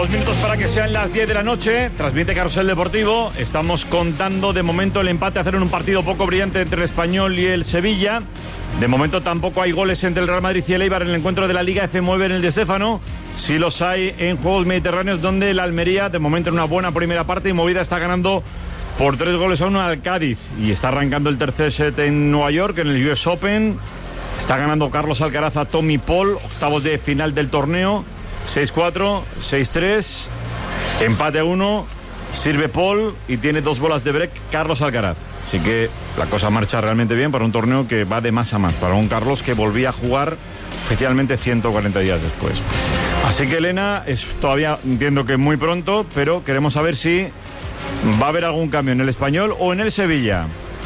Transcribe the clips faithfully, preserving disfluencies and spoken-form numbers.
Dos minutos para que sean las diez de la noche. Transmite Carrusel Deportivo. Estamos contando de momento el empate a cero en un partido poco brillante entre el Español y el Sevilla. De momento tampoco hay goles entre el Real Madrid y el Eibar en el encuentro de la Liga F nueve en el de Stéfano. Sí los hay en Juegos Mediterráneos, donde el Almería, de momento en una buena primera parte y movida, está ganando por tres goles a uno al Cádiz. Y está arrancando el tercer set en Nueva York, en el U S Open. Está ganando Carlos Alcaraz a Tommy Paul, octavos de final del torneo. seis cuatro, seis tres, empate a uno, sirve Paul y tiene dos bolas de break Carlos Alcaraz. Así que la cosa marcha realmente bien para un torneo que va de más a más, para un Carlos que volvía a jugar oficialmente ciento cuarenta días después. Así que, Elena, es todavía, entiendo que muy pronto, pero queremos saber si va a haber algún cambio en el Español o en el Sevilla.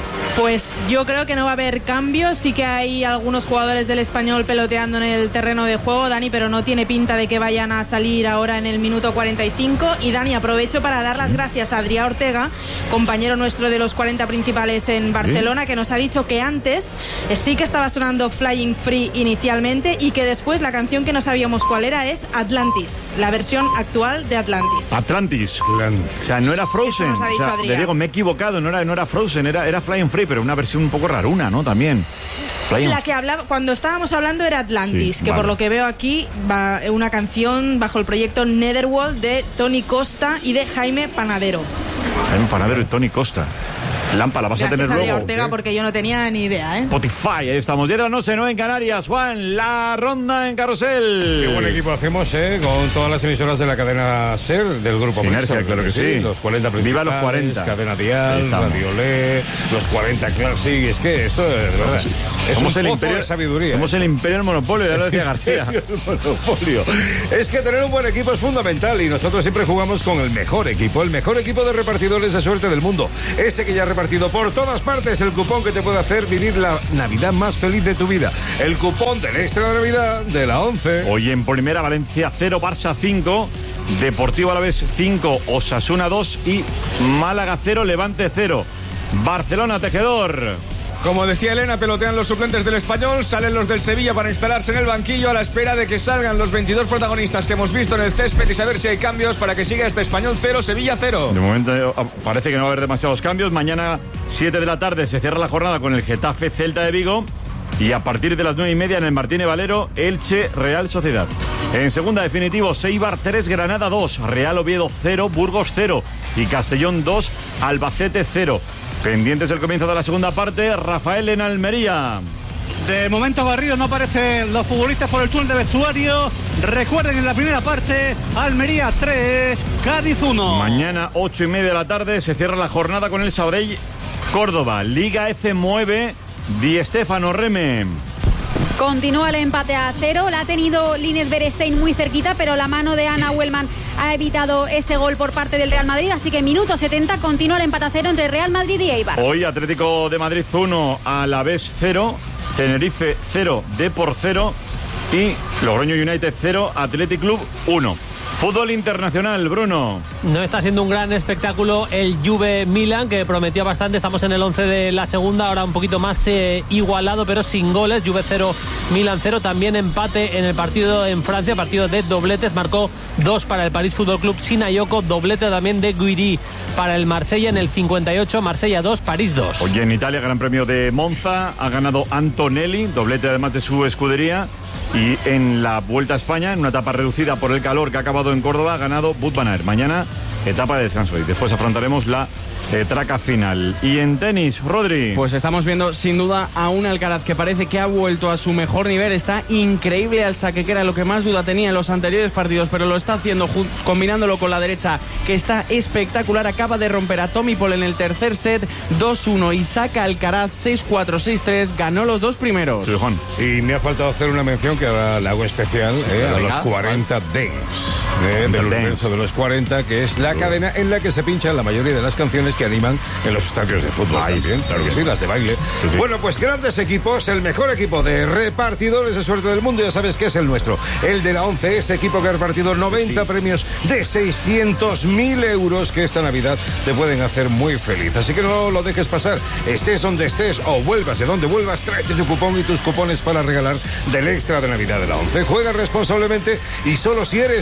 Pues yo creo que no va a haber cambios. Sí que hay algunos jugadores del Español peloteando en el terreno de juego, Dani, pero no tiene pinta de que vayan a salir ahora en el minuto cuarenta y cinco. Y Dani, aprovecho para dar las gracias a Adrià Ortega, compañero nuestro de los cuarenta principales en Barcelona, que nos ha dicho que antes sí que estaba sonando Flying Free inicialmente y que después la canción que no sabíamos cuál era es Atlantis, la versión actual de Atlantis. Atlantis. O sea, no era Frozen. Eso nos ha dicho o sea, le digo, me he equivocado, no era, no era Frozen, era, era Flying Free, pero una versión un poco raruna, ¿no? También. Flying... La que hablaba, cuando estábamos hablando era Atlantis, sí, que vale. Por lo que veo aquí va una canción bajo el proyecto Netherworld de Tony Costa y de Jaime Panadero. Jaime Panadero y Tony Costa. Lampa, la vas Gracias a tener a luego. Ortega, ¿eh? Porque yo no tenía ni idea, ¿eh? Spotify, ahí estamos. diez de la noche, nueve en Canarias. Juan, la ronda en Carrusel. Qué buen equipo hacemos, ¿eh? Con todas las emisoras de la cadena SER, del grupo Sinergia, Mixer, claro que sí. Los cuarenta principales. Viva los cuarenta. Cadena Dial, Radio Olé, los cuarenta Classic. Es que esto, de verdad, es somos un el pozo imperio, de sabiduría. Somos ¿eh? el imperio del monopolio, ya lo decía García. El monopolio. Es que tener un buen equipo es fundamental y nosotros siempre jugamos con el mejor equipo, el mejor equipo de repartidores de suerte del mundo. Ese que ya ha repartido por todas partes el cupón que te puede hacer vivir la Navidad más feliz de tu vida. El cupón del Extra de Navidad de la once. Hoy en Primera, Valencia cero, Barça cinco, Deportivo Alavés cinco, Osasuna dos y Málaga cero, Levante cero. Barcelona, Tejedor. Como decía Elena, pelotean los suplentes del Español, salen los del Sevilla para instalarse en el banquillo a la espera de que salgan los veintidós protagonistas que hemos visto en el césped y saber si hay cambios para que siga este Español cero, Sevilla cero. De momento parece que no va a haber demasiados cambios. Mañana, siete de la tarde, se cierra la jornada con el Getafe Celta de Vigo. Y a partir de las nueve y media en el Martínez Valero, Elche Real Sociedad. En segunda, definitivo, Eibar tres, Granada dos, Real Oviedo cero, Burgos cero y Castellón dos, Albacete cero. Pendientes del comienzo de la segunda parte, Rafael en Almería. De momento Garrido no aparecen los futbolistas por el túnel de vestuario. Recuerden, en la primera parte, Almería tres, Cádiz uno. Mañana, ocho y media de la tarde, se cierra la jornada con el Sabadell Córdoba. Liga F nueve, Di Stéfano, Reme. Continúa el empate a cero, la ha tenido Linez Berestein muy cerquita, pero la mano de Ana Huelman ha evitado ese gol por parte del Real Madrid, así que minuto setenta, continúa el empate a cero entre Real Madrid y Eibar. Hoy Atlético de Madrid uno, Alavés cero, Tenerife cero, Depor cero y Logroño United cero, Athletic Club uno. Fútbol internacional, Bruno. No está siendo un gran espectáculo el Juve Milan, que prometía bastante. Estamos en el once de la segunda, ahora un poquito más eh, igualado, pero sin goles. Juve cero, Milan cero. También empate en el partido en Francia, partido de dobletes. Marcó dos para el París Fútbol Club Sinayoko, doblete también de Guiri para el Marsella en el cincuenta y ocho. Marsella dos, París dos. Oye, en Italia, Gran Premio de Monza, ha ganado Antonelli, doblete además de su escudería. Y en la Vuelta a España, en una etapa reducida por el calor que ha acabado en Córdoba, ha ganado Wout van Aert. Mañana, etapa de descanso y después afrontaremos la eh, traca final. Y en tenis, Rodri. Pues estamos viendo sin duda a un Alcaraz que parece que ha vuelto a su mejor nivel. Está increíble al saque, que era lo que más duda tenía en los anteriores partidos, pero lo está haciendo combinándolo con la derecha, que está espectacular. Acaba de romper a Tommy Paul en el tercer set, dos uno, y saca Alcaraz seis cuatro, seis tres. Ganó los dos primeros. Sí, Juan. Y me ha faltado hacer una mención que ahora le hago especial eh, a los cuarenta Dance, eh, del universo de los cuarenta, que es la cadena en la que se pinchan la mayoría de las canciones que animan en los estadios de fútbol. Ay, también, claro que sí, las de baile. Sí, sí. Bueno, pues grandes equipos, el mejor equipo de repartidores de suerte del mundo, ya sabes que es el nuestro, el de la once, ese equipo que ha repartido noventa sí. premios de seiscientos mil euros que esta Navidad te pueden hacer muy feliz. Así que no lo dejes pasar, estés donde estés o vuelvas de donde vuelvas, tráete tu cupón y tus cupones para regalar del Extra de Navidad de la once. Juega responsablemente y solo si eres mayor de edad.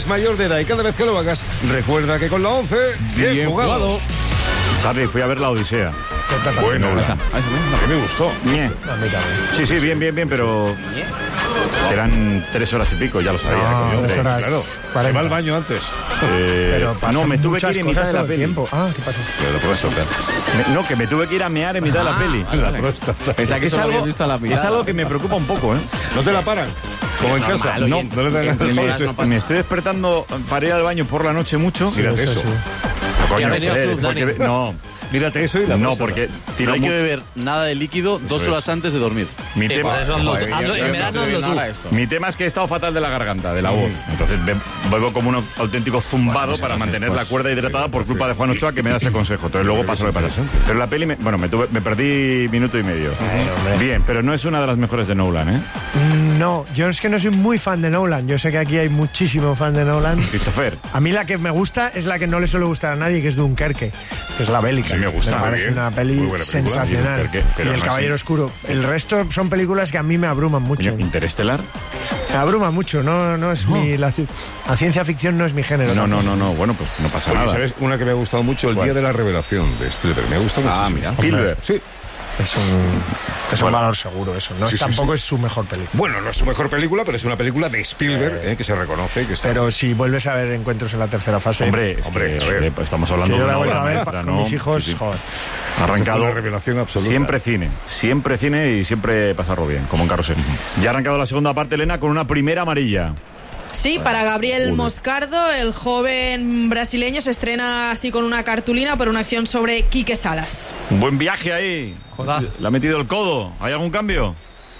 primera y cada vez que lo hagas, recuerda que con la once, bien, bien jugado. jugado. Charlie, fui a ver la Odisea. Bueno, esa, a mí me gustó. Bien. Sí, sí, bien, bien, bien, pero eran tres horas y pico, ya lo sabía. No, tres horas, claro. Se va al baño antes. Eh, no, me tuve que ir en mitad de la peli. Tiempo. Ah, ¿qué pasó? Pero lo puedes tocar. No, que me tuve que ir a mear en mitad ah, de la peli. La próstata. Pensaba que es algo, visto a la es algo que me preocupa un poco, ¿eh? ¿No te la paran? Como en casa. No, no, no le da ganas. Me, me estoy despertando para ir al baño por la noche mucho. Sí, Mírate eso. eso. Coño, creer, porque, no. Mírate eso y la No, porque no hay que beber nada de líquido dos horas antes de dormir. Mi tema, mi tema es que he estado fatal de la garganta, de la voz. Entonces bebo como un auténtico zumbado para mantener la cuerda hidratada por culpa de Juan Ochoa, que me da ese consejo. Entonces luego pasa lo que pasa. Pero la peli, me, bueno, me, tuve, me perdí minuto y medio. Bien, pero no es una de las mejores de Nolan, ¿eh? No, yo es que no soy muy fan de Nolan. Yo sé que aquí hay muchísimo fan de Nolan. Christopher. A mí la que me gusta es la que no le suele gustar a nadie, que es Dunkerque, que es la bélica. Me gusta, me parece una peli sensacional. Y, y El Caballero sí. Oscuro. El resto son películas que a mí me abruman mucho. ¿Interestelar? Me abruma mucho, no, no es no. mi... La, la ciencia ficción no es mi género. No, no, no, no, bueno, pues no pasa nada. ¿Sabes una que me ha gustado mucho? El ¿Cuál? Día de la Revelación de Spielberg. Me ha gustado mucho. Ah, mira. Spielberg. Sí. Es un, es bueno. un valor seguro eso. No sí, es, sí, tampoco sí. es su mejor película. Bueno, no es su mejor película, pero es una película de Spielberg eh, eh, que se reconoce. Que está... Pero si vuelves a ver Encuentros en la tercera fase... Hombre, es hombre, que, hombre, pues estamos hablando de una obra maestra, ¿no? Con mis hijos, sí, sí. joder. Arrancado una revelación absoluta. Siempre cine, siempre cine y siempre pasarlo bien, como en Carrusel. Ya ha arrancado la segunda parte, Elena, con una primera amarilla. Sí, para Gabriel Uy. Moscardo, el joven brasileño, se estrena así con una cartulina por una acción sobre Quique Salas. Un buen viaje ahí. Joder. Le ha metido el codo. ¿Hay algún cambio?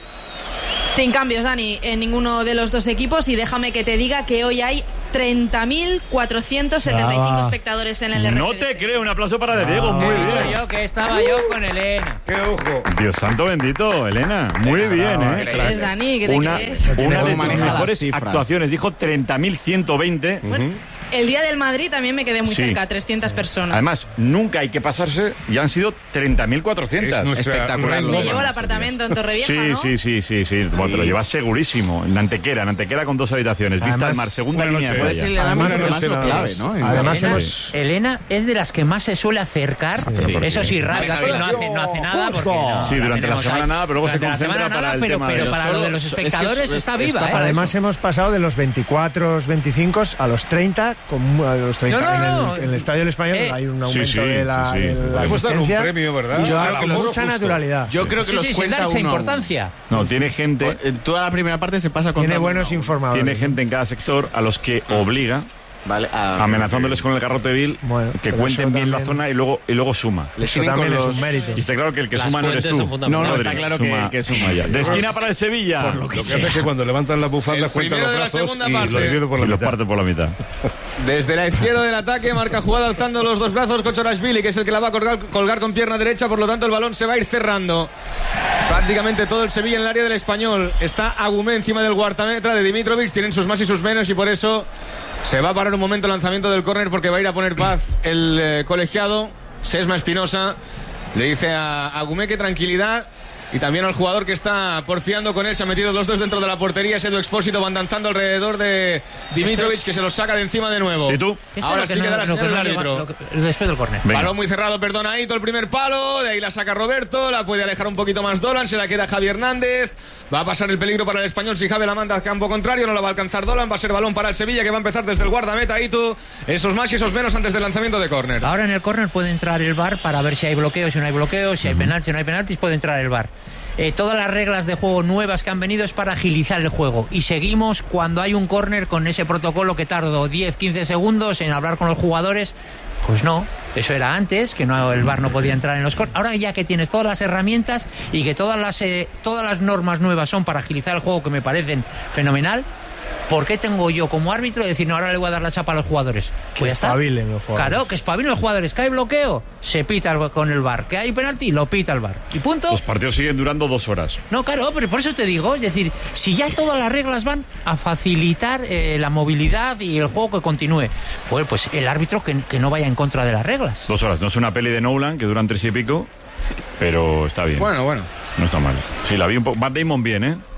Sin cambios, Dani, en ninguno de los dos equipos. Y déjame que te diga que hoy hay treinta mil cuatrocientos setenta y cinco ah. espectadores en el R C D. No te creo, un aplauso para De Diego, ah. muy bien. Yo que estaba yo con Elena. ¡Qué ojo! Dios santo bendito, Elena, muy bien, ¿eh? ¿Qué crees, Dani? ¿Qué te una, crees? Una de tus mejores actuaciones, dijo treinta mil ciento veinte. Bueno, uh-huh. El día del Madrid también me quedé muy sí. cerca, trescientas personas. Además, nunca hay que pasarse, ya han sido treinta mil cuatrocientas. Espectacular. Me llevo el apartamento en Torrevieja, sí, ¿no? Sí, sí, sí, sí, bueno, te lo llevas segurísimo. En Antequera, en Antequera con dos habitaciones, además, vista al mar, segunda línea de playa. Además, además, lo clave, ¿no? Además, Elena, hemos... Elena es de las que más se suele acercar. Sí. Eso sí, rápido, no hace, no hace nada. Porque no, sí, durante la semana ahí. nada, pero luego se concentra para nada, el pero, tema pero de para lo de los espectadores es que está viva. Está, ¿eh? Además, hemos pasado de los veinticuatro, veinticinco a los treinta, con, a los treinta. No, no, no. En, el, en el Estadio del Español eh, hay un aumento sí, sí, de la, sí, sí. De la asistencia. Un premio, ¿verdad? Yo creo que con mucha naturalidad. Yo creo que sí, los sí, cuenta esa importancia. No, tiene gente... En toda la primera parte se pasa con... Tiene buenos informadores. Tiene gente en cada sector a los que obliga... Vale, ah, amenazándoles con el garrote vil, bueno, que cuenten bien también... la zona y luego y luego suma. Les eso también con los... es un mérito. Y está claro que el que Las suma no eres tú. No, no, está claro que el que suma ya. De esquina para el Sevilla. Por lo que, lo que hace es que cuando levantan la bufanda cuentan los brazos y los divide por la y los parte por la mitad. Desde la izquierda del ataque marca jugada alzando los dos brazos Kochorashvili, que es el que la va a colgar, colgar con pierna derecha, por lo tanto el balón se va a ir cerrando. Prácticamente todo el Sevilla en el área del Español. Está Agumé encima del guardametra de Dimitrovic, tienen sus más y sus menos y por eso se va a parar un momento el lanzamiento del córner porque va a ir a poner paz el eh, colegiado. Sesma Espinosa le dice a Agumé que tranquilidad. Y también al jugador que está porfiando con él. Se han metido los dos dentro de la portería. Es Edu Expósito, van danzando alrededor de Dimitrovic, que se los saca de encima de nuevo. ¿Y tú? Ahora sí quedará ser el árbitro. Después del córner. Balón muy cerrado, perdona, Aito, el primer palo. De ahí la saca Roberto. La puede alejar un poquito más Dolan. Se la queda Javi Hernández. Va a pasar el peligro para el Español. Si Javi la manda al campo contrario, no la va a alcanzar Dolan. Va a ser balón para el Sevilla, que va a empezar desde el guardameta. Aito, esos más y esos menos antes del lanzamiento de córner. Ahora en el córner puede entrar el V A R para ver si hay bloqueos, si no hay bloqueos, si hay penaltis, si no hay penaltis. Puede entrar el V A R. Eh, todas las reglas de juego nuevas que han venido es para agilizar el juego y seguimos cuando hay un córner con ese protocolo que tardó diez, quince segundos en hablar con los jugadores. Pues no, eso era antes, que no, el V A R no podía entrar en los córneres. Ahora ya que tienes todas las herramientas y que todas las, eh, todas las normas nuevas son para agilizar el juego, que me parecen fenomenal, ¿por qué tengo yo como árbitro de decir, no, ahora le voy a dar la chapa a los jugadores? Que pues espabilen los jugadores. Claro, que espabilen los jugadores. Que hay bloqueo, se pita con el V A R. Que hay penalti, lo pita el V A R. Y punto. Los partidos siguen durando dos horas. No, claro, pero por eso te digo, es decir, si ya todas las reglas van a facilitar eh, la movilidad y el juego que continúe, pues, pues el árbitro que, que no vaya en contra de las reglas. Dos horas, no es una peli de Nolan que duran tres y pico, pero está bien. Bueno, bueno. No está mal. Sí, la vi un poco. Matt Damon bien, ¿eh?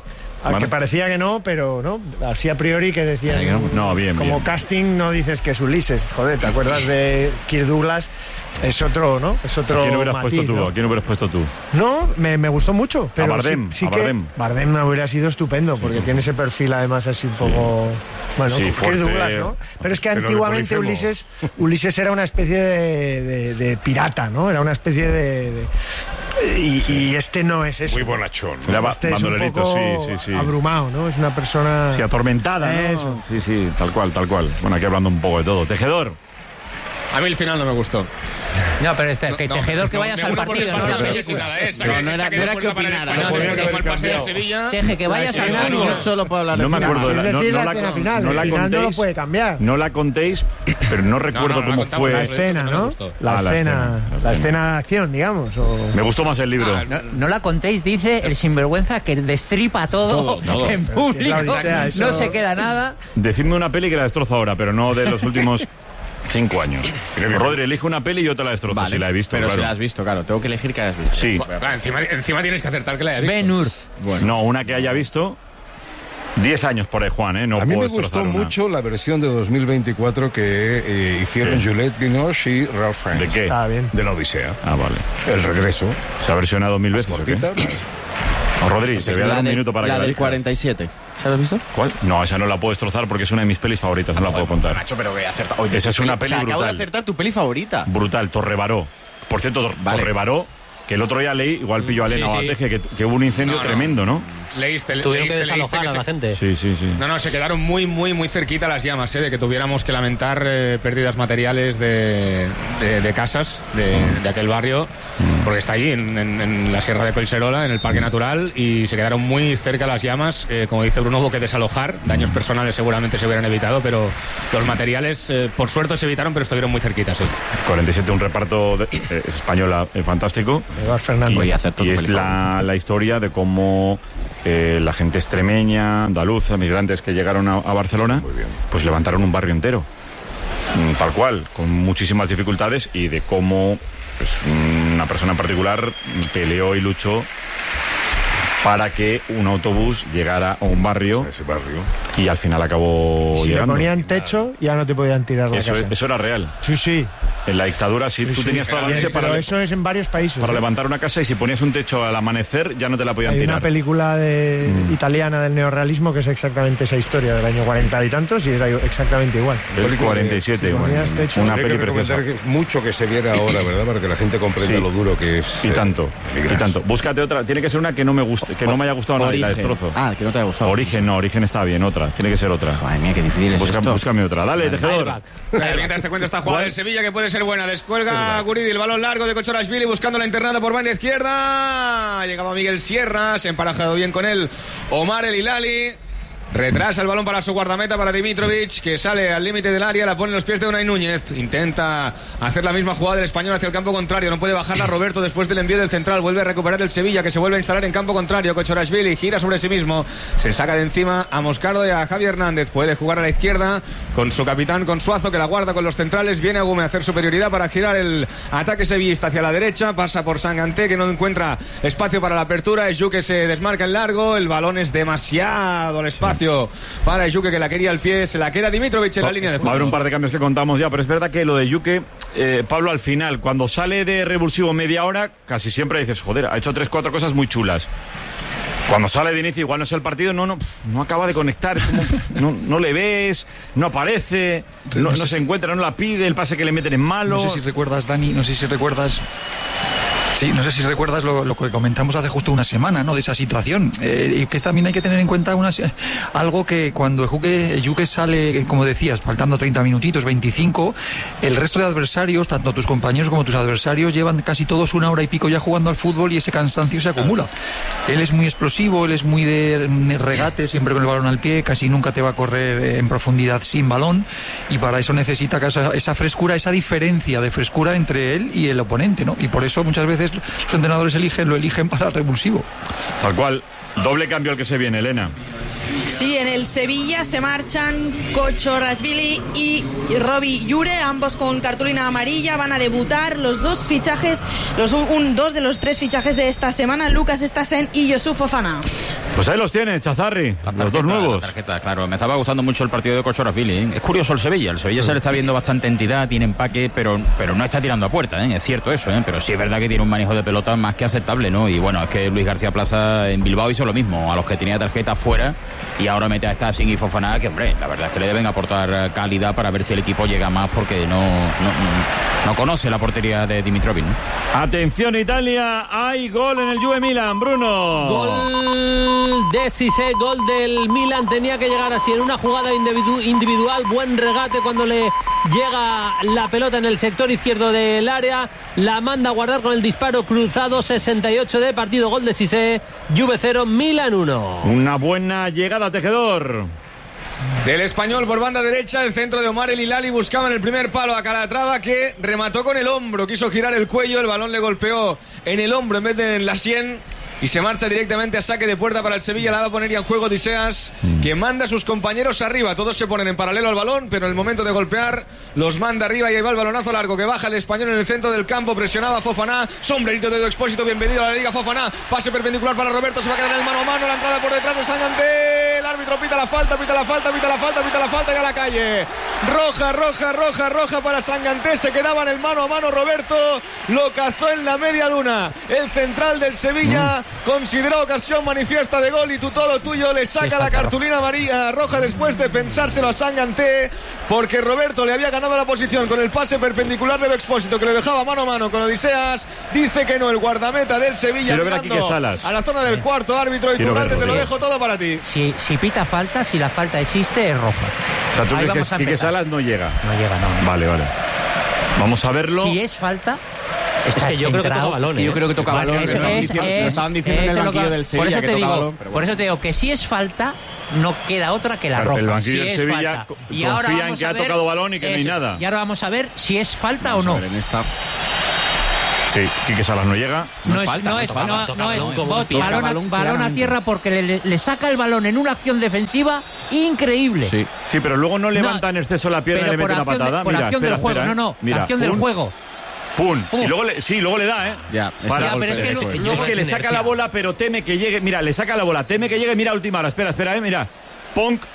Al que parecía que no, pero no, así a priori que decían. No, no, bien, como bien. casting no dices que es Ulises, joder, ¿te acuerdas de Kirk Douglas? Es otro, ¿no? Es otro. ¿A quién hubieras matiz, puesto tú? ¿no? ¿A quién hubieras puesto tú? No, me, me gustó mucho. Pero a Bardem, sí, sí a Bardem. Que Bardem me hubiera sido estupendo, porque sí. tiene ese perfil además así un poco. Bueno, sí, Kirk Douglas, ¿no? Pero es que pero antiguamente Ulises, Ulises era una especie de, de, de pirata, ¿no? Era una especie de. de y, sí. y este no es eso. Muy bonachón. ¿no? Este es un poco sí, sí, sí. abrumado, ¿no? Es una persona. Sí, atormentada, ¿no? Eso. Sí, sí, tal cual, tal cual. Bueno, aquí hablando un poco de todo. Tejedor. A mí el final no me gustó. No, pero este, que no, Tejedor que no, vayas no, al no partido, no la película. No, no era, no era que opinara. Teje, que vayas al partido. No solo para hablar de No me acuerdo de la, no, no la, final. no la final contéis, no lo puede cambiar. No la contéis, pero no recuerdo no, no, cómo fue. La escena, ¿no? La, ah, la escena, escena, la escena de acción, digamos. O... Me gustó más el libro. Ah, no, no la contéis, dice el sinvergüenza que destripa todo, todo, todo. en público. Sí, Odisea, eso... No se queda nada. Decidme una peli que la destrozo ahora, pero no de los últimos... Cinco años. Rodri, elige una peli y yo te la destrozo, vale, si la he visto. Pero claro. si la has visto, claro. Tengo que elegir que hayas visto. Sí. Claro, encima, encima tienes que acertar que la hayas visto. Ben-Hur. Bueno. No, una que haya visto. Diez años por ahí, Juan, ¿eh? No a mí puedo me gustó una. mucho la versión de dos mil veinticuatro que eh, hicieron ¿Qué? Juliette Binoche y Ralph Fiennes. ¿De qué? Está bien. De la Odisea. Ah, vale. El regreso. ¿Se ha versionado mil veces? Cortita, ¿o qué? Oh, Rodri, te voy a dar un minuto para la que la del elijas. cuarenta y siete. ¿Se la has visto? ¿Cuál? No, esa no la puedo destrozar porque es una de mis pelis favoritas, no la puedo contar. Nacho, pero que acerta. Oye, esa es una peli o sea, brutal. Acabo de acertar tu peli favorita. Brutal, Torrebaró. Por cierto, Tor vale. Torrebaró, que el otro día leí, igual pillo a Elena sí, o a sí. Teje, que, que hubo un incendio no, no. tremendo, ¿no? Leíste, Tuvieron leíste, que desalojar leíste a que la se... gente. Sí, sí, sí. No, no, se quedaron muy, muy, muy cerquita las llamas, ¿eh? De que tuviéramos que lamentar eh, pérdidas materiales de, de, de casas de, de aquel barrio, porque está allí, en, en, en la Sierra de Collserola, en el Parque Natural, y se quedaron muy cerca las llamas. Eh, como dice Bruno, hubo que desalojar. Daños personales seguramente se hubieran evitado, pero los materiales, eh, por suerte, se evitaron, pero estuvieron muy cerquitas, sí. cuarenta y siete, un reparto de, eh, española eh, fantástico. Eduardo Fernández. Y, y es la, la historia de cómo eh, la gente extremeña, andaluza, migrantes que llegaron a, a Barcelona, pues levantaron un barrio entero. Mm, tal cual, con muchísimas dificultades, y de cómo pues, una persona en particular peleó y luchó para que un autobús llegara a un barrio, ese barrio. y al final acabó si llegando. le ponían techo, ya no te podían tirar la Eso, casa. eso era real. Sí, sí. En la dictadura, sí, sí tú sí. tenías toda la noche Pero para, eso es en varios países. para ¿eh? levantar una casa, y si ponías un techo al amanecer, ya no te la podían Hay tirar. una película de, mm. italiana del neorrealismo que es exactamente esa historia del año cuarenta y tantos, y es exactamente igual. Del cuarenta y siete, si bueno, techo, una Hay peli que preciosa. recomendar que mucho que se viera ahora, ¿verdad? Para que la gente comprenda Sí. lo duro que es. Y eh, tanto, migrar. y tanto. Búscate otra. Tiene que ser una que no me guste, que no me haya gustado nada y la destrozo. Ah, que no te haya gustado. Origen, no, Origen está bien, otra. Tiene que ser otra. Madre mía, qué difícil es Busca, esto. búscame otra. Dale, tejedor. Eh, mientras te cuento esta jugada del Sevilla que puede ser buena. Descuelga Guridi, el balón largo de Kochorashvili buscando la internada por banda izquierda. Llegaba Miguel Sierra, se ha emparejado bien con él Omar El Hilali. Retrasa el balón para su guardameta, para Dimitrovic, que sale al límite del área, la pone en los pies de Unai Núñez. Intenta hacer la misma jugada del español hacia el campo contrario. No puede bajarla Roberto después del envío del central. Vuelve a recuperar el Sevilla, que se vuelve a instalar en campo contrario. Kochorashvili gira sobre sí mismo. Se saca de encima a Moscardo y a Javi Hernández. Puede jugar a la izquierda con su capitán, con Suazo, que la guarda con los centrales. Viene Agume a hacer superioridad para girar el ataque sevillista hacia la derecha. Pasa por Sanganté, que no encuentra espacio para la apertura. Eju, que se desmarca en largo. El balón es demasiado el espacio para Yuke, que la quería al pie. Se la queda Dimitrovic en la línea de fondo. Va a haber un par de cambios que contamos ya, pero es verdad que lo de Yuke, eh, Pablo, al final, cuando sale de revulsivo media hora, casi siempre dices, joder, ha hecho tres, cuatro cosas muy chulas. Cuando sale de inicio, igual no es el partido, no, no, no acaba de conectar, es como, no, no le ves, no aparece, no, no se encuentra, no la pide, el pase que le meten es malo. No sé si recuerdas, Dani, no sé si recuerdas... Sí, no sé si recuerdas lo, lo que comentamos hace justo una semana, ¿no? De esa situación. Eh, y que también hay que tener en cuenta una, algo que cuando Yuke, Yuke sale, como decías, faltando treinta minutitos, veinticinco, el resto de adversarios, tanto tus compañeros como tus adversarios, llevan casi todos una hora y pico ya jugando al fútbol y ese cansancio se acumula. Él es muy explosivo, él es muy de, de regate, siempre con el balón al pie, casi nunca te va a correr en profundidad sin balón, y para eso necesita esa, esa frescura, esa diferencia de frescura entre él y el oponente, ¿no? Y por eso muchas veces los entrenadores eligen, lo eligen para revulsivo. Tal cual. Doble cambio al que se viene, Elena. Sí, en el Sevilla se marchan Kochorashvili y Robbie Llure, ambos con cartulina amarilla. Van a debutar los dos fichajes, los un, dos de los tres fichajes de esta semana, Lucas Stassen y Youssouf Fofana. Pues ahí los tienes, Chazarri, tarjeta, los dos nuevos. La tarjeta, claro, me estaba gustando mucho el partido de Kochoravili, ¿eh? Es curioso el Sevilla, el Sevilla se le está viendo bastante entidad, tiene empaque, pero, pero no está tirando a puerta, ¿eh? Es cierto eso, ¿eh? Pero sí es verdad que tiene un manejo de pelota más que aceptable, ¿no? Y bueno, es que Luis García Plaza en Bilbao hizo lo mismo, a los que tenía tarjeta fuera, y ahora mete a esta Singh y Fofana, que hombre, la verdad es que le deben aportar calidad para ver si el equipo llega más, porque no, no, no conoce la portería de Dimitrovic, ¿no? Atención Italia, hay gol en el Juve Milan, Bruno. Gol de Cissé, gol del Milan, tenía que llegar así en una jugada individu- individual, buen regate cuando le llega la pelota en el sector izquierdo del área, la manda a guardar con el disparo cruzado, sesenta y ocho de partido, gol de Cissé, Juve cero, Milan uno. Una buena llegada, Tejedor. Del Español por banda derecha, el centro de Omar El Hilali buscaba en el primer palo a Calatrava, que remató con el hombro, quiso girar el cuello, el balón le golpeó en el hombro en vez de en la sien y se marcha directamente a saque de puerta para el Sevilla. La va a poner ya en juego Odiseas, que manda a sus compañeros arriba. Todos se ponen en paralelo al balón, pero en el momento de golpear los manda arriba y ahí va el balonazo largo que baja el Español en el centro del campo. Presionaba Fofana, sombrerito de Edu Expósito, bienvenido a la Liga Fofana, pase perpendicular para Roberto, se va a quedar en el mano a mano, la entrada por detrás de Sanganté, el árbitro pita la falta, pita la falta, pita la falta, pita la falta y a la calle. Roja, roja, roja, roja para Sanganté, se quedaba en el mano a mano Roberto, lo cazó en la media luna el central del Sevilla. Mm. Consideró ocasión manifiesta de gol y tú todo tuyo, le saca la cartulina amarilla roja después de pensárselo a Sanganté, porque Roberto le había ganado la posición con el pase perpendicular de Expósito que le dejaba mano a mano con Odiseas. Dice que no el guardameta del Sevilla. Quiero ver a Quique Salas. A la zona del cuarto árbitro y Turralde, te lo dejo todo para ti. Si, si pita falta, si la falta existe, es roja. O sea, tú Ahí crees que Quique Salas no llega. No llega, no. Vale, vale. Vamos a verlo. Si es falta... Es que yo creo que toca balón. Es que yo creo que toca balón. Eso lo, es, diciendo, es, lo estaban diciendo en el banquillo del Sevilla. Por eso que te toca digo, balón, por bueno. eso te digo que si es falta, no queda otra que la claro, roja. El banquillo si del es Sevilla falta. confía Y ahora en que ha ver, tocado balón y que eso, no hay nada. Y ahora vamos a ver si es falta vamos o no. A ver, en esta... Sí, Quique Salas no llega. No, no es falta, no es, no, no, no es bot, balón, balón, balón a tierra porque le, le saca el balón en una acción defensiva increíble. Sí, sí, pero luego no levanta no, en exceso la pierna y le mete una patada. De, por mira, acción espera, del juego, espera, no, no, mira, acción pum, del juego. Pum. Pum. Y luego le, sí, luego le da, ¿eh? Ya, Para, ya pero es que, es, lo, es, luego es que es le saca la bola, pero teme que llegue. Mira, le saca la bola, teme que llegue. Mira, a última hora. Espera, espera, eh, mira. Punk.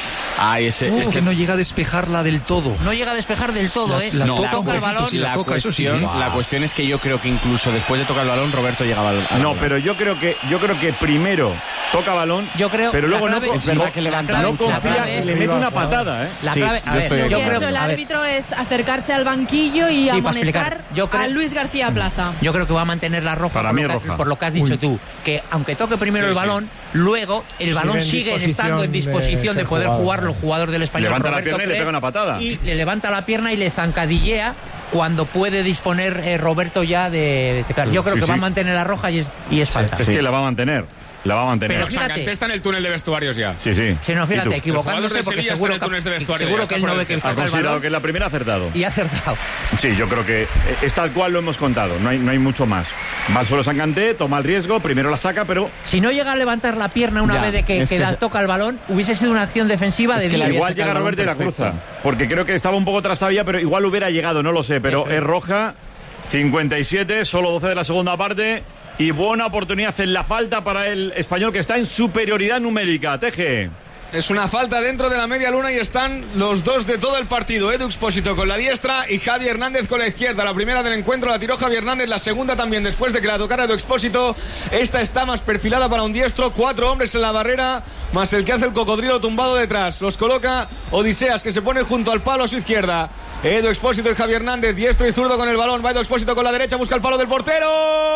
Ay, ese, uh, ese... Es que no llega a despejarla del todo. No llega a despejar del todo, la, ¿eh? La, no, toca, toca el balón. Sí, la, la, toca, cuestión, eso sí, la cuestión es que yo creo que incluso después de tocar el balón, Roberto llegaba al, al No, balón. pero yo creo que yo creo que primero toca balón, yo creo, pero luego clave, no, es verdad que levanta no confía y le mete una patada, ¿eh? La sí, clave, a ver, lo que ha creo, hecho el árbitro es acercarse al banquillo y sí, amonestar yo creo, a Luis García Plaza. Yo creo que va a mantener la roja, Para por, mí lo que, roja. por lo que has dicho Uy. tú, que aunque toque primero sí, el balón, sí. luego el balón sigue sigue estando en disposición de, de poder jugado, jugar los jugadores del Español. Levanta Roberto la pierna y le pega una patada. Y le levanta la pierna y le zancadillea cuando puede disponer eh, Roberto ya de, de Yo creo sí, que sí. va a mantener la roja y es, y es falta. Es sí. que la va a mantener. La va a mantener. Pero fíjate, Sanganté está en el túnel de vestuarios ya. Sí, sí. Sí, no, fíjate, equivocándose porque seguro que, seguro que él no ve que ha toca el considerado balón. que es la primera acertado. Y ha acertado. Sí, yo creo que es tal cual lo hemos contado. No hay, no hay mucho más. Va al suelo Sanganté, toma el riesgo, primero la saca, pero... Si no llega a levantar la pierna una ya, vez de que, que, que da, toca el balón, hubiese sido una acción defensiva es de que diez. Igual llega Roberto y la cruza. Porque creo que estaba un poco trastabilla, pero igual hubiera llegado, no lo sé. Pero es roja, cincuenta y siete, solo doce de la segunda parte. Y buena oportunidad en la falta para el Español, que está en superioridad numérica. Teje. Es una falta dentro de la media luna y están los dos de todo el partido. Edu Expósito con la diestra y Javi Hernández con la izquierda. La primera del encuentro la tiró Javi Hernández, la segunda también después de que la tocara Edu Expósito. Esta está más perfilada para un diestro. Cuatro hombres en la barrera, más el que hace el cocodrilo tumbado detrás. Los coloca Odiseas, que se pone junto al palo a su izquierda. Edu Expósito y Javi Hernández, diestro y zurdo con el balón. Va Edu Expósito con la derecha, busca el palo del portero.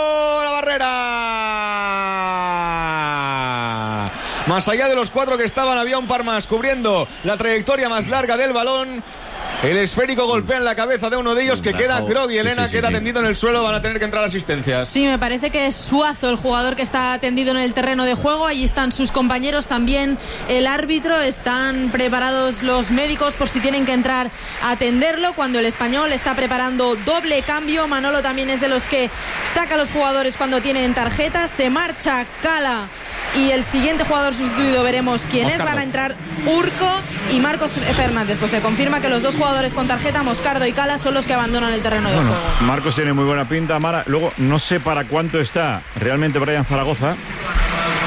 La barrera. Más allá de los cuatro que estaban, había un par más cubriendo la trayectoria más larga del balón. El esférico golpea en la cabeza de uno de ellos, que queda groggy. Elena, sí, sí, queda sí. tendido en el suelo. Van a tener que entrar asistencias. Sí, me parece que es Suazo el jugador que está tendido en el terreno de juego. Allí están sus compañeros, también el árbitro. Están preparados los médicos por si tienen que entrar a atenderlo. Cuando el Español está preparando doble cambio, Manolo también es de los que saca a los jugadores cuando tienen tarjetas. Se marcha Cala y el siguiente jugador sustituido veremos quién Moscardo. es. Van a entrar Urco y Marcos Fernández. Pues se confirma que los dos jugadores con tarjeta, Moscardo y Cala, son los que abandonan el terreno de bueno, juego. Marcos tiene muy buena pinta, Mara. Luego no sé para cuánto está realmente Brian Zaragoza.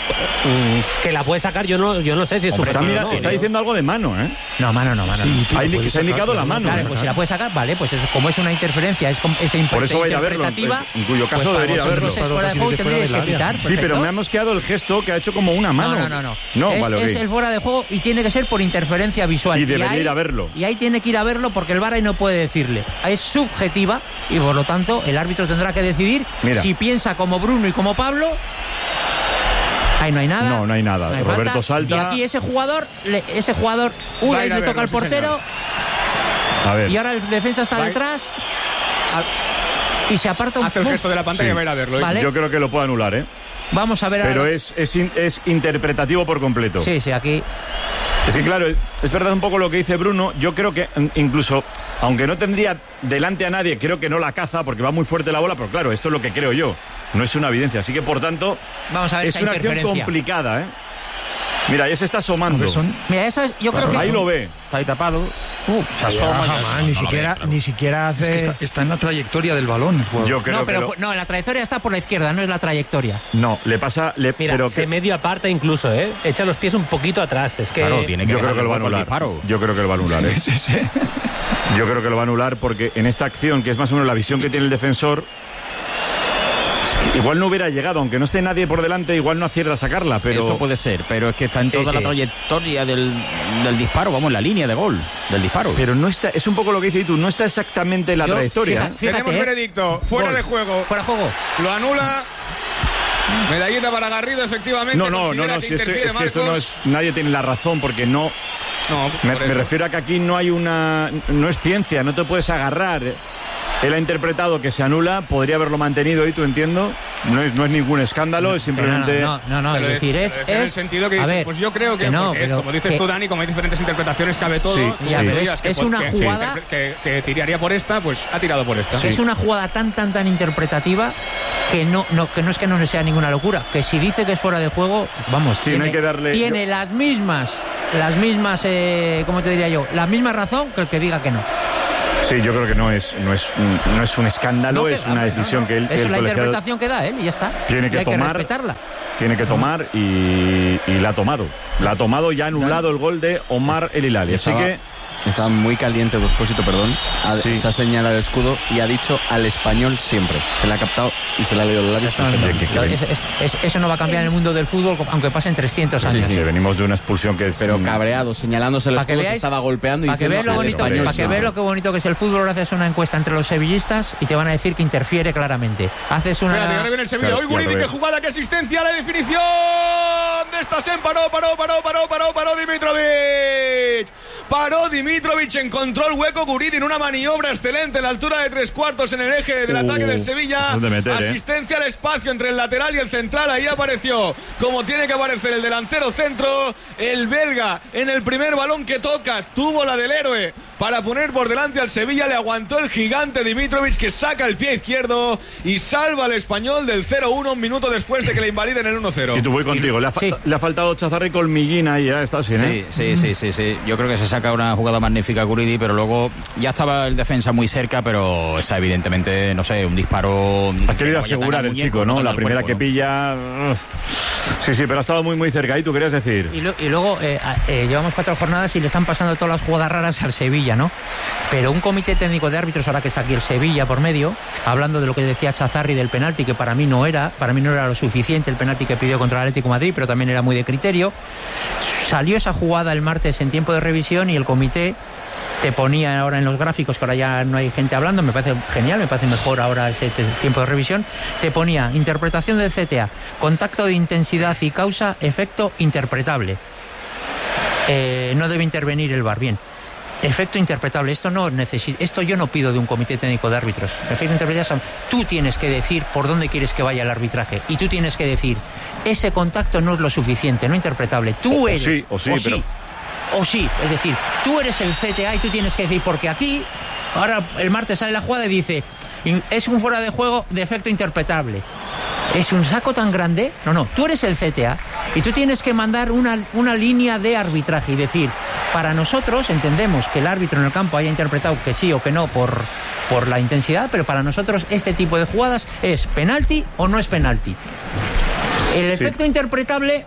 que la puede sacar, yo no, yo no sé si es Hombre, subjetivo. está, mira, no, está ¿no? diciendo algo de mano, ¿eh? No, mano no, mano Sí, no. ahí que se ha indicado la mano. Claro, pues si la puede sacar, vale, pues es, como es una interferencia, es, com- es Por eso vaya a verlo, interpretativa. en cuyo caso pues debería para vosotros verlo. es fuera de juego y tendríais que pitar. Sí, pero me ha mosqueado el gesto que ha hecho como una mano. No, no, no, no. No, es, vale, ok. es el fuera de juego y tiene que ser por interferencia visual. Y debería ahí, ir a verlo. Y ahí tiene que ir a verlo porque el V A R ahí no puede decirle. Es subjetiva y por lo tanto el árbitro tendrá que decidir Mira. si piensa como Bruno y como Pablo. Ahí no hay nada. No, no hay nada. No hay Roberto falta. salta. Y aquí ese jugador, le- ese jugador, uy, Va a ahí ir a le toca verlo, al sí, portero. A ver. Y ahora el defensa está Va- detrás. Y se aparta un Hace el uf, gesto de la pantalla y va a ir a verlo. ¿eh? Vale. Yo creo que lo puede anular, ¿eh? Vamos a ver Pero ahora. es, es, in- es interpretativo por completo. Sí, sí, aquí. Es que claro, es verdad un poco lo que dice Bruno. Yo creo que mm, incluso, aunque no tendría delante a nadie, creo que no la caza porque va muy fuerte la bola, pero claro, esto es lo que creo yo. No es una evidencia. Así que por tanto, Vamos a ver es esa una acción interferencia. complicada, ¿eh? Mira, ya se está asomando. Mira, esa es- yo creo que. Ahí lo ve. Está ahí tapado. Uh, Se asoma. y ya- Jamás, no, ni no lo siquiera, ve, claro. ni siquiera hace. Es que está, está en la trayectoria del balón el jugador. Yo creo no, que pero lo- no, la trayectoria está por la izquierda, no es la trayectoria. No, le pasa... Le, Mira, pero se que- medio aparta incluso, ¿eh? Echa los pies un poquito atrás. Es que. Claro, tiene que Yo creo dejar que lo va a el hueco al anular. disparo. Yo creo que lo va a anular, ¿eh? Sí, sí. Yo creo que lo va a anular porque en esta acción, que es más o menos la visión que tiene el defensor, es que igual no hubiera llegado, aunque no esté nadie por delante, igual no acierta a sacarla, pero... Eso puede ser, pero es que está en toda Sí, la sí. trayectoria del, del disparo, vamos, en la línea de gol del disparo. Pero no está, es un poco lo que dices tú, no está exactamente en la Yo, trayectoria. fija- ¿eh? fíjate, Tenemos ¿eh? veredicto. Fuera Gol. de juego. Fuera de juego. Lo anula. Medallita para Garrido, efectivamente. No, no, no, Considera no, que si es que, interfiere es que esto no Marcos. es... Nadie tiene la razón porque no... No, Me, por me eso. refiero a que aquí no hay una... No es ciencia, no te puedes agarrar. Él ha interpretado que se anula, podría haberlo mantenido y tú entiendo. No es, no es ningún escándalo, es simplemente... No, no, no, no, Pero es decir, pero es. en el es- sentido que a dices, ver, pues yo creo que, que no, porque es, pero como dices que- tú, Dani, como hay diferentes interpretaciones, cabe todo. Sí, tú ya, pero digas es- que es por- una que- jugada- que, que- que tiraría por esta, pues ha tirado por esta. Es una jugada tan, tan, tan interpretativa que no, no, que no es que no le sea ninguna locura. Que si dice que es fuera de juego, vamos, Sí, tiene, no hay que darle- tiene las mismas, las mismas, eh, ¿cómo te diría yo? La misma razón que el que diga que no. Sí, yo creo que no es, no es, un, no es un escándalo, No, que- es una no, decisión no. que él, Es el la colegiado interpretación que da él y ya está. tiene Y que hay tomar. que respetarla. Tiene que tomar y, y la ha tomado. La ha tomado y ha anulado el gol de Omar El Hilali. Así Estaba- que Está muy caliente Expósito, perdón. Ha- Sí. Se ha señalado el escudo y ha dicho al español siempre. Se le ha captado y se le ha leído los labios. No, no, no. perfectamente. Es- es- es- eso no va a cambiar en el mundo del fútbol, aunque pasen trescientos años. sí, venimos de una expulsión que es... Pero cabreado, señalándose el Para que escudo, se veáis- estaba golpeando y Para que diciendo veas lo al bonito, español para que siempre. veas lo que bonito que es el fútbol, ahora haces una encuesta entre los sevillistas y te van a decir que interfiere claramente. Haces una. Espérate, ahora viene el Sevilla. Claro, Hoy Guridi, claro, qué ves. jugada, qué asistencia, la definición de esta Sen. Paró, paró, paró, paró, paró, paró Dimitrovic. Paró Dimitrovic, encontró el hueco Guridi en una maniobra excelente en la altura de tres cuartos en el eje del Uh, ataque del Sevilla. es de meter, ¿eh? Asistencia al espacio entre el lateral y el central. Ahí apareció como tiene que aparecer el delantero centro. El belga en el primer balón que toca tuvo la del héroe para poner por delante al Sevilla. Le aguantó el gigante Dimitrovic, que saca el pie izquierdo y salva al español del cero uno un minuto después de que le invaliden el uno cero. Y tú voy contigo. Le ha, fa- Sí. le ha faltado Chazarri Colmillín ahí, ya está sin, Sí, ¿eh? sí, sí, sí, sí. Yo creo que se saca una jugada magnífica Guridi, pero luego ya estaba el defensa muy cerca, pero esa evidentemente, no sé, un disparo... Ha querido asegurar el chico, ¿no? La primera que pilla. pilla... uf. Sí, sí, pero ha estado muy, muy cerca. ¿Y tú querías decir? Y, lo- y luego eh, a- eh, llevamos cuatro jornadas y le están pasando todas las jugadas raras al Sevilla, ¿no? Pero un comité técnico de árbitros, ahora que está aquí el Sevilla por medio, hablando de lo que decía Chazarri del penalti, que para mí no era, para mí no era lo suficiente el penalti que pidió contra el Atlético de Madrid, pero también era muy de criterio. Salió esa jugada el martes en tiempo de revisión y el comité te ponía ahora en los gráficos, que ahora ya no hay gente hablando, me parece genial, me parece mejor ahora ese te- tiempo de revisión, te ponía interpretación del C T A, contacto de intensidad y causa, efecto interpretable. Eh, no debe intervenir el V A R, bien. Efecto interpretable, esto no necesi- esto yo no pido de un comité técnico de árbitros. Efecto interpretable, tú tienes que decir por dónde quieres que vaya el arbitraje y tú tienes que decir, ese contacto no es lo suficiente, no interpretable. Tú O- o eres. sí, o sí, pero- O sí, es decir, tú eres el C T A y tú tienes que decir, porque aquí, ahora el martes sale la jugada y dice, "In- es un fuera de juego de efecto interpretable". ¿Es un saco tan grande? No, no, tú eres el C T A y tú tienes que mandar una, una línea de arbitraje y decir, para nosotros entendemos que el árbitro en el campo haya interpretado que sí o que no por, por la intensidad, pero para nosotros este tipo de jugadas es penalti o no es penalti. El efecto Sí. interpretable...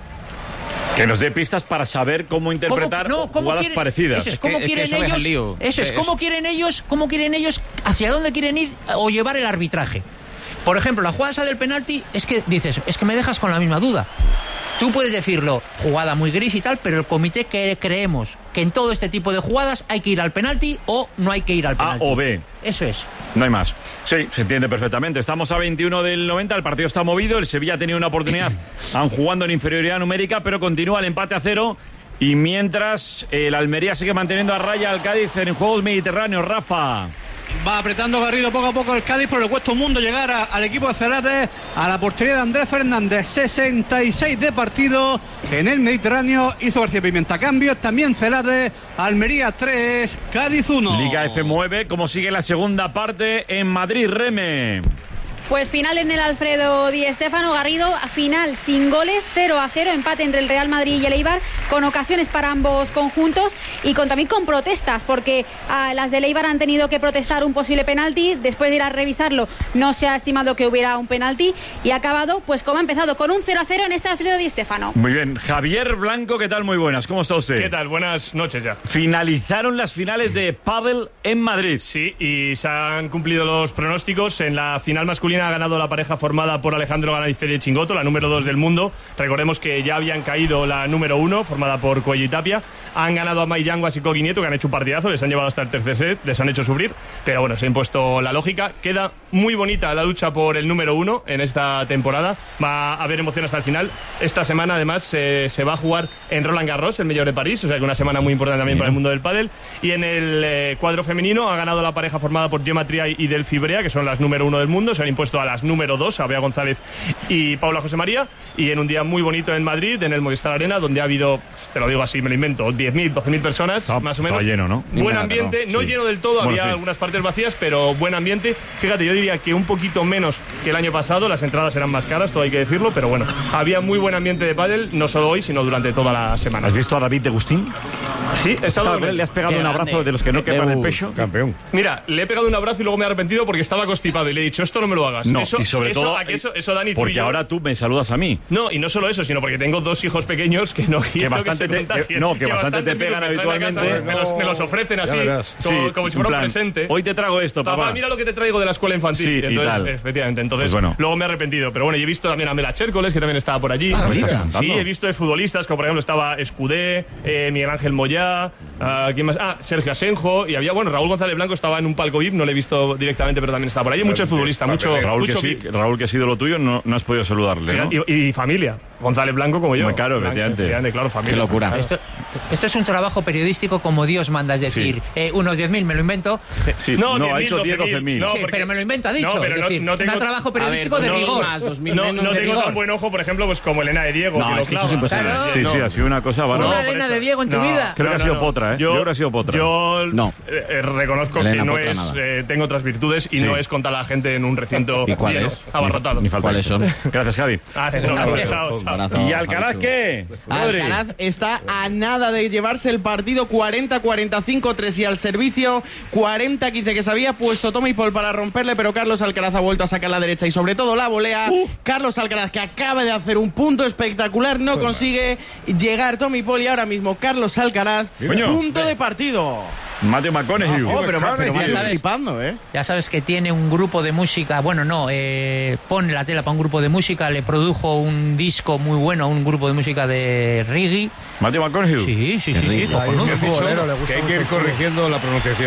Que nos dé pistas para saber cómo interpretar ¿Cómo- no, cómo jugadas quieren- parecidas. Eso es, ¿cómo quieren ellos? Eso es, ¿cómo quieren ellos? ¿Cómo quieren ellos? ¿Hacia dónde quieren ir o llevar el arbitraje? Por ejemplo, la jugada esa del penalti es que dices, es que me dejas con la misma duda. Tú puedes decirlo, jugada muy gris y tal, pero el comité que creemos que en todo este tipo de jugadas hay que ir al penalti o no hay que ir al penalti. A o B. Eso es. No hay más. Sí, se entiende perfectamente. Estamos a veintiuno del noventa, el partido está movido, el Sevilla ha tenido una oportunidad, han jugando en inferioridad numérica, pero continúa el empate a cero. Y mientras el Almería sigue manteniendo a raya al Cádiz en Juegos Mediterráneos, Rafa. Va apretando Garrido poco a poco el Cádiz, pero le cuesta un mundo llegar a, al equipo de Celades, a la portería de Andrés Fernández. sesenta y seis de partido en el Mediterráneo. Hizo García Pimienta cambios, también Celades. Almería tres, Cádiz uno. Liga F mueve, como sigue la segunda parte en Madrid, Reme. Pues final en el Alfredo Di Stéfano. Garrido, final sin goles, cero a cero, empate entre el Real Madrid y el Eibar, con ocasiones para ambos conjuntos y con también con protestas, porque a las del Eibar han tenido que protestar un posible penalti. Después de ir a revisarlo, no se ha estimado que hubiera un penalti y ha acabado, pues como ha empezado, con un cero a cero en este Alfredo Di Stéfano. Muy bien. Javier Blanco, ¿qué tal? Muy buenas. ¿Cómo está usted? ¿Qué tal? Buenas noches ya. Finalizaron las finales de pádel en Madrid. Sí, y se han cumplido los pronósticos. En la final masculina ha ganado la pareja formada por Alejandro Galán y Fede Chingoto, la número dos del mundo. Recordemos que ya habían caído la número uno, formada por Cuello y Tapia. Han ganado a Mai Yanguas y Coqui Nieto, que han hecho un partidazo, les han llevado hasta el tercer set, les han hecho sufrir, pero bueno, se ha impuesto la lógica. Queda muy bonita la lucha por el número uno en esta temporada. Va a haber emoción hasta el final. Esta semana, además, se, se va a jugar en Roland Garros, el Mayor de París, o sea que una semana muy importante también para el mundo del pádel. Y en el eh, cuadro femenino ha ganado la pareja formada por Gemma Triay y Delphi Brea, que son las número uno del mundo. Se han impuesto a las número dos, a Bea González y Paula José María. Y en un día muy bonito en Madrid, en el Movistar Arena, donde ha habido, te lo digo así, me lo invento, diez mil, doce mil personas, Estaba, más o menos. estaba lleno, ¿no? Buen Nada, ambiente, pero, no sí. lleno del todo, Bueno, había sí. algunas partes vacías, pero buen ambiente. Fíjate, yo diría que un poquito menos que el año pasado, las entradas eran más caras, todo hay que decirlo, pero bueno, había muy buen ambiente de pádel, no solo hoy, sino durante toda la semana. ¿Has visto a David de Agustín? Sí, he estado ¿Le has pegado Qué un grande. abrazo de los que no quepan el pecho? Campeón. Mira, le he pegado un abrazo y luego me he arrepentido porque estaba constipado y le he dicho, esto no me lo hagas. No, eso, y sobre eso, todo, a que eso, eso, Dani, tú y porque yo- ahora tú me saludas a mí. No, y no solo eso, sino porque tengo dos hijos pequeños que no quiero bastante se te- contagien, que- no, que bastante te pegan me traen a casa, habitualmente. me, los, me los ofrecen Ya así, verás. como, Sí, como si en fuera un plan, presente. hoy te trago esto, papá. mira lo que te traigo de la escuela infantil. Sí, Y y entonces, tal. efectivamente, entonces, Pues bueno. luego me he arrepentido. Pero bueno, y he visto también a Mela Chércoles, que también estaba por allí. Ah, ¿me estás contando? Sí, he visto de futbolistas, como por ejemplo estaba Escudé, eh, Miguel Ángel Moyá, ah, ¿quién más? Ah, Sergio Asenjo, y había, bueno, Raúl González Blanco estaba en un palco V I P, no le he visto directamente, pero también estaba por allí. Hay muchos futbolistas, mucho, Raúl, mucho que sí, V I P. Raúl, que ha sido lo tuyo, no, no has podido saludarle, ¿no? Y, y familia. González Blanco como yo. Muy caro, Blanco, efectivamente. efectivamente, claro, familia. Qué locura. Claro. Esto, esto es un trabajo periodístico como Dios manda, es decir, Sí. eh, unos diez mil, me lo invento. Sí, no, ha dicho diez, doce mil. Sí, pero me lo invento, ha dicho. No, pero es no- decir, no tengo- un trabajo periodístico A ver, de no, rigor. más, dos mil No, no tengo tan buen ojo, por ejemplo, pues como Elena de Diego. No, que lo es que eso es clava. imposible. Claro. Sí, sí, No. ha sido una cosa Una bárbara. Elena de Diego en tu No, vida. Creo que ha no, sido no. Potra, ¿eh? Yo, Yo creo que ha sido Potra. Yo No. eh, eh, reconozco Elena que no Potra, es. nada. eh, tengo otras virtudes y Sí. no es contar a la gente en un recinto ¿Y cuál lleno, es? abarrotado. Ni falta. ¿Cuáles son? Gracias, Javi. Ah, no, chao, chao. ¿Y Alcaraz qué? Rodri. Alcaraz está a nada de llevarse el partido, cuarenta cuarenta y cinco tres y al servicio, cuarenta quince, que se había puesto Tommy Paul para romperle, pero Carlos Alcaraz ha vuelto a sacar la derecha y sobre todo la volea. Uh. Carlos Alcaraz, que acaba de hacer un punto espectacular, no consigue llegar Tommy Paul y ahora mismo Carlos Alcaraz, Coño. punto de partido. Matthew McConaughey. Oh, pero, pero Ya vas sabes. flipando, ¿eh? Ya sabes que tiene un grupo de música, bueno, no, eh, pone la tela para un grupo de música, le produjo un disco muy bueno a un grupo de música de reggae. Matthew McConaughey. Sí, sí, sí, sí, cojonudo. Que hay que ir corrigiendo la pronunciación.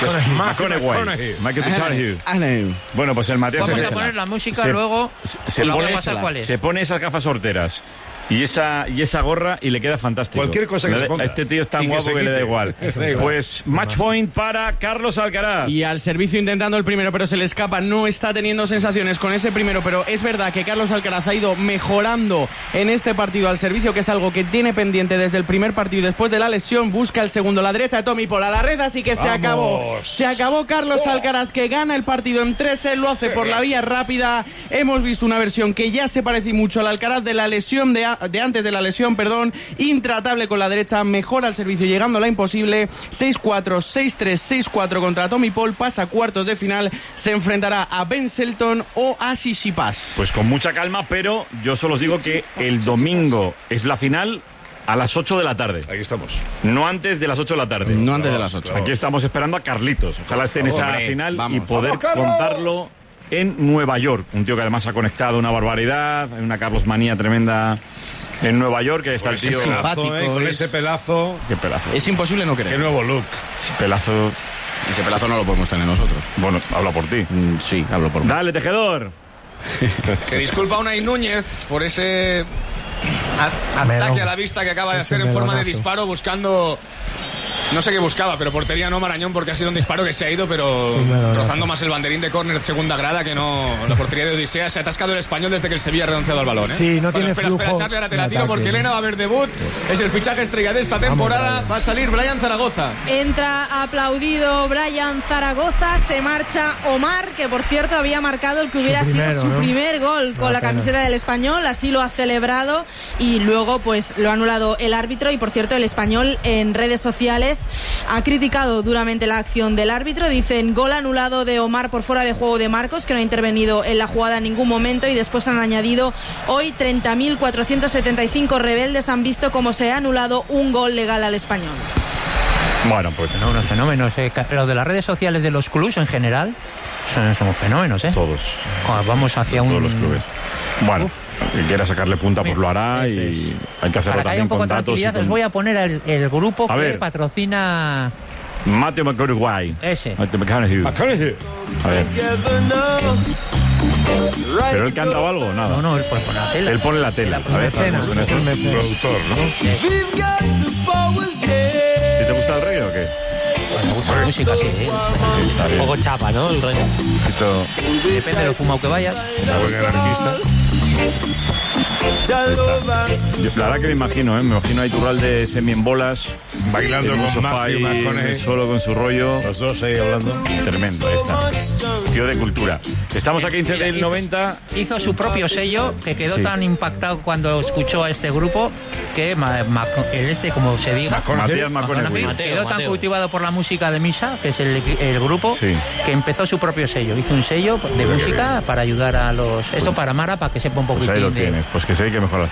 McConaughey. Michael McConaughey. Bueno, pues el Mateo Vamos se- a poner la música se- luego. se, y vamos pone, a pasar cuál es. se pone esas gafas horteras y esa, y esa gorra y le queda fantástico. Cualquier cosa que Le se da- ponga. a este tío es tan Y que guapo se que, le da quite. igual. Eso da igual. Pues match point para Carlos Alcaraz. Y al servicio intentando el primero, pero se le escapa, no está teniendo sensaciones con ese primero, pero es verdad que Carlos Alcaraz ha ido mejorando en este partido al servicio, que es algo que tiene pendiente desde el primer partido y después de la lesión, busca el segundo, la derecha de Tommy Paul a la red, así que se ¡Vamos! acabó. Se acabó Carlos Alcaraz, que gana el partido en tres, él lo hace por la vía rápida. Hemos visto una versión que ya se parece mucho al Alcaraz de la lesión de, de antes de la lesión, perdón, intratable con la derecha, mejora el servicio llegando a la imposible, seis cuatro, seis tres, seis cuatro contra Tommy Paul, pasa a cuartos de final, se enfrentará a Ben Shelton o a Tsitsipas. Pues con mucha calma, pero yo solo os digo que el domingo es la final a las ocho de la tarde. Ahí estamos. No antes de las ocho de la tarde. No antes de las ocho. Aquí estamos esperando a Carlitos. Ojalá esté en esa Hombre, final vamos. y poder ¡Vamos, Carlos! contarlo en Nueva York. Un tío que además ha conectado una barbaridad. Hay una Carlos manía tremenda en Nueva York, que está el tío simpático, eh, con es- ese pelazo. Qué pelazo. Es imposible no querer. Qué nuevo look. Ese pelazo. Ese pelazo no lo podemos tener nosotros. Bueno, habla por ti. Mm, sí, hablo por mí. Dale, tejedor. Que disculpa a Unai Núñez por ese a- ataque a la vista que acaba de Ese hacer en forma de melonazo. disparo buscando... No sé qué buscaba, pero portería no Marañón, porque ha sido un disparo que se ha ido, pero rozando más el banderín de córner de segunda grada que no la portería de Odisea. Se ha atascado el Español desde que el Sevilla ha renunciado al balón, ¿eh? Sí, no Bueno, tiene espera, flujo espera, Charlie, ahora te la de tiro ataque. porque Elena va a haber debut. Es el fichaje estrella de esta temporada. Va a salir Brian Zaragoza. Entra aplaudido Brian Zaragoza, se marcha Omar, que por cierto había marcado el que hubiera primero, sido su ¿no? primer gol con Una la pena. camiseta del Español, así lo ha celebrado y luego pues lo ha anulado el árbitro y por cierto el Español en redes sociales ha criticado duramente la acción del árbitro, dicen gol anulado de Omar por fuera de juego de Marcos, que no ha intervenido en la jugada en ningún momento y después han añadido hoy treinta mil cuatrocientos setenta y cinco rebeldes han visto cómo se ha anulado un gol legal al Español. Bueno, pues No, unos fenómenos. Eh. Lo de las redes sociales de los clubes en general son, son fenómenos, ¿eh? todos. Cuando vamos hacia un... Todos los clubes. Bueno, el que quiera sacarle punta pues lo hará Eso y hay que hacerlo Para que haya también un poco con de datos. y tranquilidad, con- os voy a poner el, el grupo A que ver. patrocina Matthew McConaughey. ese. Matthew McConaughey. McConaughey. A ver. ¿Pero él canta algo? Nada. No, no, él pone la tele. Él pone la tele. A ver, mecenas, hacemos un es el eso. mecenas. Productor, ¿no? ¿Sí te gusta el reggae o qué? Me gusta la música, sí. ¿eh? Sí, está Un bien. poco chapa, ¿no? El rollo. Esto, Depende de lo fumado que vayas. Una buena anarquista. Yo, la verdad que me imagino, ¿eh? Me imagino a Iturralde semi en bolas, Bailando en un con sofá Matthew ahí, McConaughey. solo con su rollo. Los dos ahí hablando. Tremendo, ahí está. Tío de cultura. Estamos a quince del Hizo- noventa. Hizo su propio sello que quedó Sí. tan impactado cuando escuchó a este grupo que ma- ma- el este, como se diga, Matías McConaughey. Mateo, quedó tan Mateo. cultivado por la música de Misa, que es el, el grupo, Sí. que empezó su propio sello. Hizo un sello de Mira qué música bien. para ayudar a los... Eso para Mara, para que sepa un Pues poquitín ahí lo de... tienes. Pues que sé que mejor